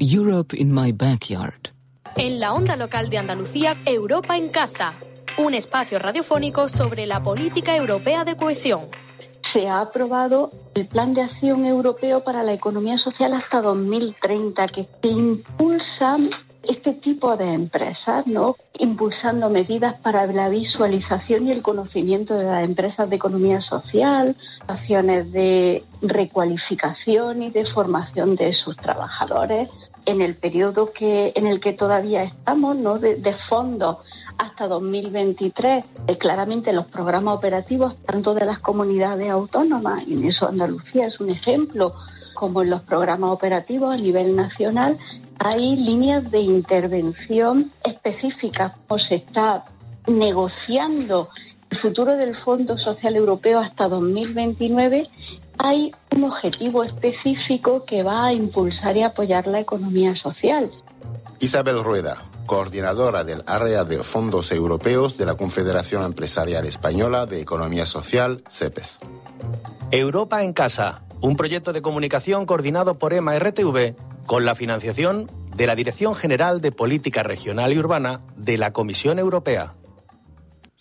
Europe in my backyard. En la onda local de Andalucía, Europa en casa, un espacio radiofónico sobre la política europea de cohesión. Se ha aprobado el Plan de Acción Europeo para la Economía Social hasta 2030, que impulsa este tipo de empresas, ¿no? Impulsando medidas para la visualización y el conocimiento de las empresas de economía social, acciones de recualificación y de formación de sus trabajadores en el periodo en el que todavía estamos, ¿no? De fondos hasta 2023, claramente los programas operativos tanto de las comunidades autónomas, y en eso Andalucía es un ejemplo, como en los programas operativos a nivel nacional, hay líneas de intervención específicas. O se está negociando el futuro del Fondo Social Europeo hasta 2029, hay un objetivo específico que va a impulsar y apoyar la economía social. Isabel Rueda, coordinadora del área de fondos europeos de la Confederación Empresarial Española de Economía Social, CEPES. Europa en Casa, un proyecto de comunicación coordinado por EMA RTV con la financiación de la Dirección General de Política Regional y Urbana de la Comisión Europea.